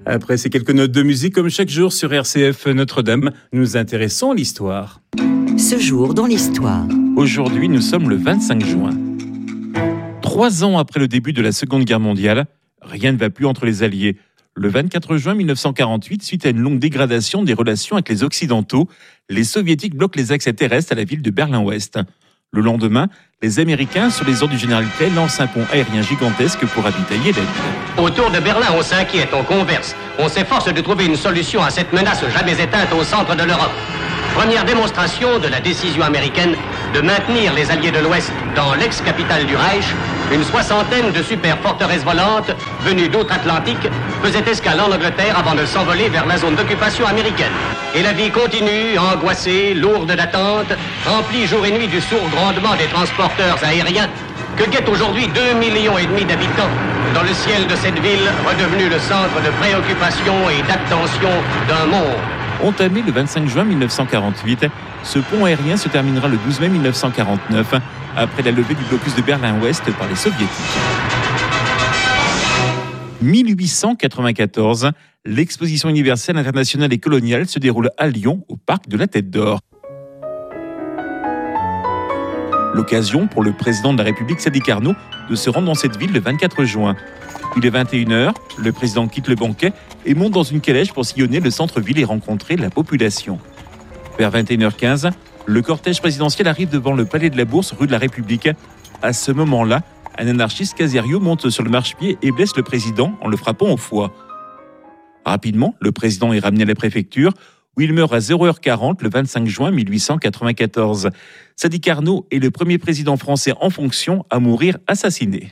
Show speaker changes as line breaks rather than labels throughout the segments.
Après ces quelques notes de musique, comme chaque jour sur RCF Notre-Dame, nous nous intéressons à l'histoire.
Ce jour dans l'histoire.
Aujourd'hui, nous sommes le 25 juin. 3 ans après le début de la Seconde Guerre mondiale, rien ne va plus entre les Alliés. Le 24 juin 1948, suite à une longue dégradation des relations avec les Occidentaux, les Soviétiques bloquent les accès terrestres à la ville de Berlin-Ouest. Le lendemain, les Américains, sur les ordres du général Clay, lancent un pont aérien gigantesque pour ravitailler la ville.
Autour de Berlin, on s'inquiète, on converse. On s'efforce de trouver une solution à cette menace jamais éteinte au centre de l'Europe. Première démonstration de la décision américaine de maintenir les alliés de l'Ouest dans l'ex-capitale du Reich. Une 60aine de super forteresses volantes venues d'outre-Atlantique faisaient escale en Angleterre avant de s'envoler vers la zone d'occupation américaine. Et la vie continue, angoissée, lourde d'attente, remplie jour et nuit du sourd grondement des transporteurs aériens que guettent aujourd'hui 2,5 millions d'habitants dans le ciel de cette ville redevenue le centre de préoccupation et d'attention d'un monde.
Entamé le 25 juin 1948, ce pont aérien se terminera le 12 mai 1949, après la levée du blocus de Berlin-Ouest par les Soviétiques. 1894, l'exposition universelle internationale et coloniale se déroule à Lyon, au parc de la Tête d'Or. L'occasion pour le président de la République, Sadi Carnot, de se rendre dans cette ville le 24 juin. Il est 21h, le président quitte le banquet et monte dans une calèche pour sillonner le centre-ville et rencontrer la population. Vers 21h15, le cortège présidentiel arrive devant le palais de la Bourse, rue de la République. À ce moment-là, un anarchiste Caserio monte sur le marchepied et blesse le président en le frappant au foie. Rapidement, le président est ramené à la préfecture, où il meurt à 0h40 le 25 juin 1894. Sadi Carnot est le premier président français en fonction à mourir assassiné.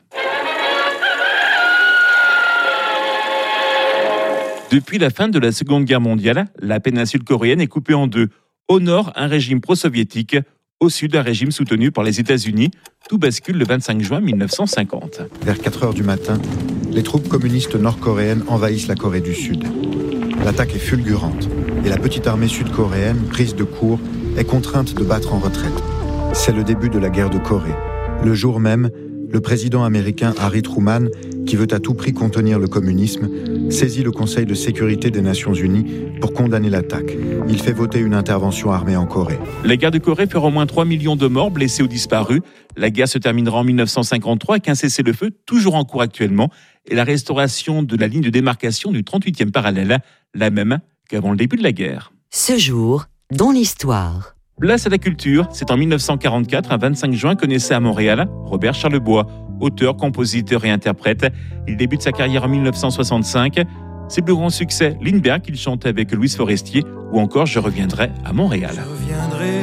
Depuis la fin de la Seconde Guerre mondiale, la péninsule coréenne est coupée en deux. Au nord, un régime pro-soviétique. Au sud, un régime soutenu par les États-Unis. Tout bascule le 25 juin 1950.
Vers 4h du matin, les troupes communistes nord-coréennes envahissent la Corée du Sud. L'attaque est fulgurante et la petite armée sud-coréenne, prise de court, est contrainte de battre en retraite. C'est le début de la guerre de Corée. Le jour même, le président américain Harry Truman, qui veut à tout prix contenir le communisme, saisit le Conseil de sécurité des Nations Unies pour condamner l'attaque. Il fait voter une intervention armée en Corée.
La guerre de Corée fera au moins 3 millions de morts, blessés ou disparus. La guerre se terminera en 1953 avec un cessez-le-feu toujours en cours actuellement et la restauration de la ligne de démarcation du 38e parallèle, la même qu'avant le début de la guerre.
Ce jour dans l'histoire.
Place à la culture, c'est en 1944, un 25 juin, que naissait à Montréal Robert Charlebois, auteur, compositeur et interprète. Il débute sa carrière en 1965. Ses plus grands succès, Lindbergh, qu'il chante avec Louise Forestier, ou encore Je reviendrai à Montréal.